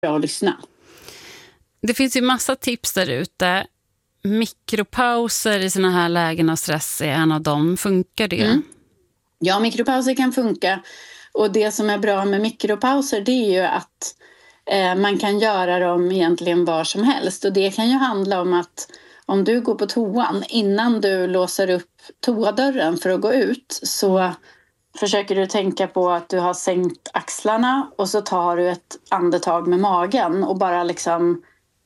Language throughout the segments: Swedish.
bra att lyssna. Det finns ju massa tips där ute. Mikropauser i såna här lägen av stress är en av dem. Funkar det? Ja, mikropauser kan funka. Och det som är bra med mikropauser, det är ju att man kan göra dem egentligen var som helst. Och det kan ju handla om att om du går på toan, innan du låser upp toadörren för att gå ut, så försöker du tänka på att du har sänkt axlarna och så tar du ett andetag med magen och bara liksom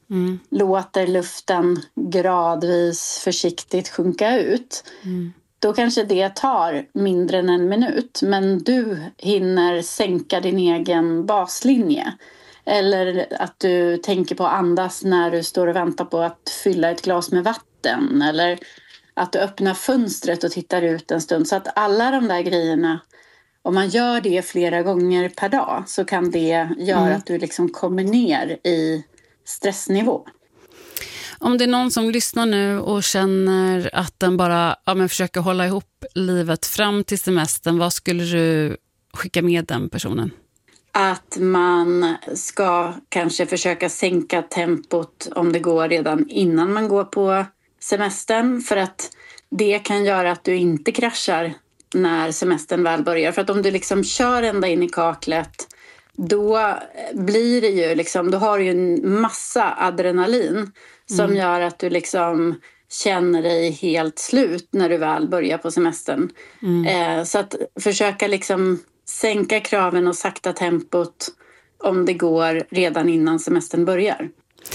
låter luften gradvis försiktigt sjunka ut. Då kanske det tar mindre än 1 minut, men du hinner sänka din egen baslinje. Eller att du tänker på att andas när du står och väntar på att fylla ett glas med vatten. Eller att du öppnar fönstret och tittar ut en stund. Så att alla de där grejerna, om man gör det flera gånger per dag, så kan det göra att du liksom kommer ner i stressnivå. Om det är någon som lyssnar nu och känner att den bara försöker hålla ihop livet fram till semestern, vad skulle du skicka med den personen? Att man ska kanske försöka sänka tempot om det går redan innan man går på semestern. För att det kan göra att du inte kraschar när semestern väl börjar. För att om du liksom kör ända in i kaklet, då blir det ju liksom, då har du ju en massa adrenalin som gör att du liksom känner dig helt slut när du väl börjar på semestern. Så att försöka liksom sänka kraven och sakta tempot om det går redan innan semestern börjar.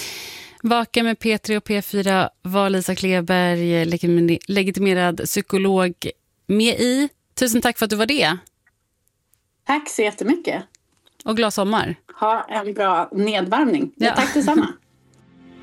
Vaka med P3 och P4 var Lisa Kleberg, legitimerad psykolog, med i. Tusen tack för att du var det. Tack så jättemycket. Och glad sommar. Ha en bra nedvarvning. Ja. Tack detsamma.